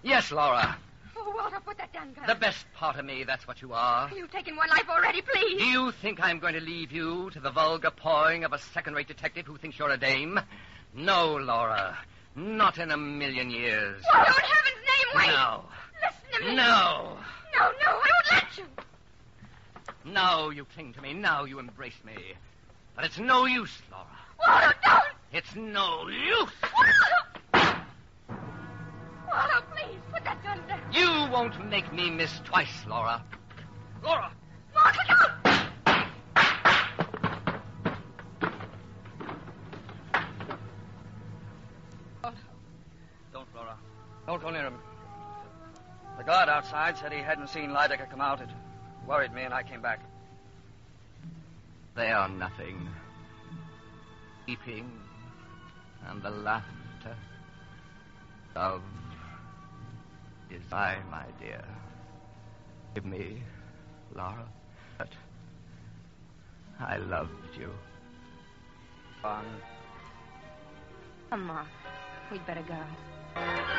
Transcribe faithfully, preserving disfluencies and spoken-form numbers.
Yes, Laura. Oh, Walter, put that damn gun. The best part of me, that's what you are. You've taken one life already, please. Do you think I'm going to leave you to the vulgar pawing of a second-rate detective who thinks you're a dame? No, Laura. Not in a million years. Walter, in heaven's name, wait. No. Listen to me. No. No, no, I won't let you. Now you cling to me. Now you embrace me. But it's no use, Laura. Walter, don't. It's no use. Walter. Walter, please, put that gun down. You won't make me miss twice, Laura. Laura! Walter, don't. Don't, Laura. Don't go near him. The guard outside said he hadn't seen Lydecker come out. It worried me, and I came back. They are nothing. Weeping and the laughter of is I, my dear. Give me, Laura. But I loved you. On. Come on. We'd better go.